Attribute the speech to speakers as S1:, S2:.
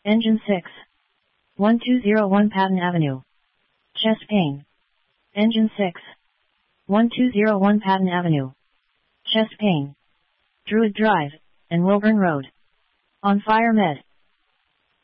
S1: Engine 6. 1201 Patton Avenue. Chest pain. Engine 6. 1201 Patton Avenue. Chest pain. Druid Drive, and Wilburn Road. On Fire Med.